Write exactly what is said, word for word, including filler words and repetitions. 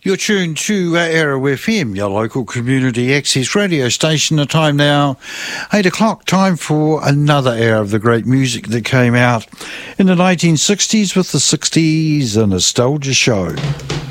You're tuned to uh, Arrow F M, your local community access radio station. The time now, eight o'clock, time for another hour of the great music that came out in the nineteen sixties with the sixties, a nostalgia show.